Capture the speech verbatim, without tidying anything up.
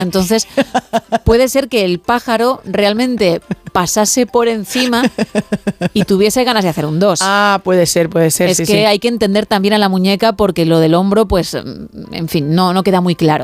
Entonces, puede ser que el pájaro realmente pasase por encima y tuviese ganas de hacer un dos. Ah, puede ser, puede ser. Es sí, que sí. hay que entender también a la muñeca porque lo del hombro, pues, en fin, no, no queda muy claro.